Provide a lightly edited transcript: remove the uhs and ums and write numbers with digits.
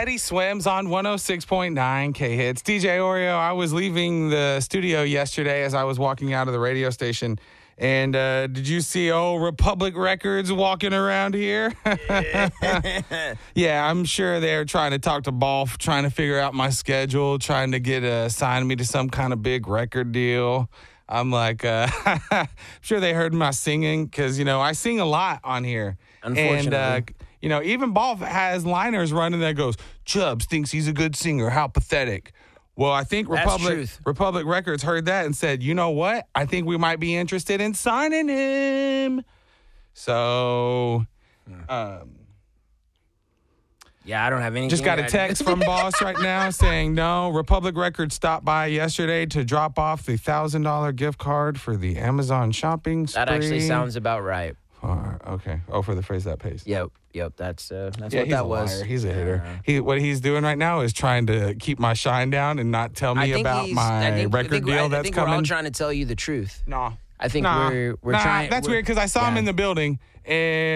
Teddy Swims on 106.9 K-Hits. DJ Oreo, I was leaving the studio yesterday as I was walking out of the radio station. And did you see old Republic Records walking around here? Yeah, I'm sure they're trying to talk to Balf, trying to figure out my schedule, trying to get sign me to some kind of big record deal. I'm like, I'm sure they heard my singing because, I sing a lot on here. Unfortunately. And, even Balf has liners running that goes, Chubbs thinks he's a good singer. How pathetic. Well, I think Republic Records heard that and said, you know what? I think we might be interested in signing him. So, yeah, I don't have anything. Just got a text from Boss right now saying, no, Republic Records stopped by yesterday to drop off the $1,000 gift card for the Amazon shopping spree. That actually sounds about right. Okay. Oh, for the phrase that pays. Yep. That's what he's that a was. Liar. He's a hitter. What he's doing right now is trying to keep my shine down and not tell me about my record deal that's coming. We're all trying to tell you the truth. No. I think we're trying. That's weird because I saw him in the building and